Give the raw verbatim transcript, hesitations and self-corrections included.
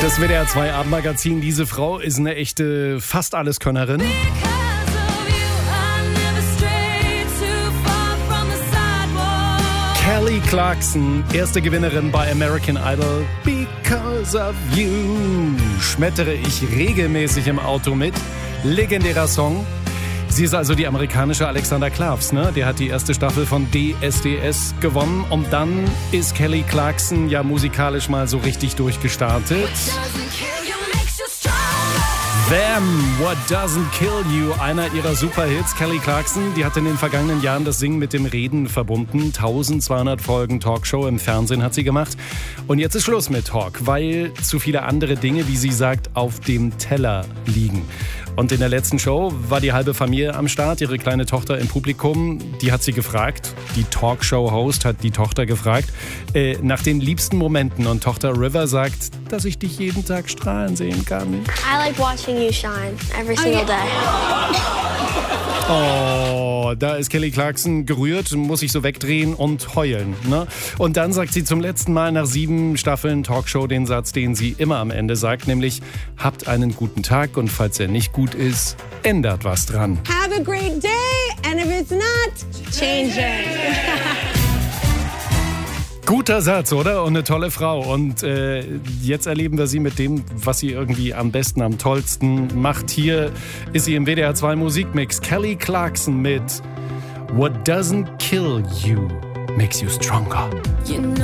Das W D R zwei Abendmagazin. Diese Frau ist eine echte Fast-Alles-Könnerin. Kelly Clarkson, erste Gewinnerin bei American Idol. Because of You schmettere ich regelmäßig im Auto mit. Legendärer Song. Sie ist also die amerikanische Alexandra Klavs, ne? Der hat die erste Staffel von D S D S gewonnen. Und dann ist Kelly Clarkson ja musikalisch mal so richtig durchgestartet. Them, What Doesn't Kill You, einer ihrer Superhits. Kelly Clarkson, die hat in den vergangenen Jahren das Singen mit dem Reden verbunden. eintausendzweihundert Folgen Talkshow im Fernsehen hat sie gemacht. Und jetzt ist Schluss mit Talk, weil zu viele andere Dinge, wie sie sagt, auf dem Teller liegen. Und in der letzten Show war die halbe Familie am Start, ihre kleine Tochter im Publikum. Die hat sie gefragt, die Talkshow-Host hat die Tochter gefragt, äh, nach den liebsten Momenten. Und Tochter River sagt, dass ich dich jeden Tag strahlen sehen kann. I like watching you shine every single day. Oh, da ist Kelly Clarkson gerührt, muss sich so wegdrehen und heulen. Ne? Und dann sagt sie zum letzten Mal nach sieben Staffeln Talkshow den Satz, den sie immer am Ende sagt, nämlich, habt einen guten Tag und falls er nicht gut ist, ändert was dran. Have a great day and if it's not, change it. Guter Satz, oder? Und eine tolle Frau. Und äh, jetzt erleben wir sie mit dem, was sie irgendwie am besten, am tollsten macht. Hier ist sie im W D R zwei Musikmix. Kelly Clarkson mit What Doesn't Kill You Makes You Stronger. You know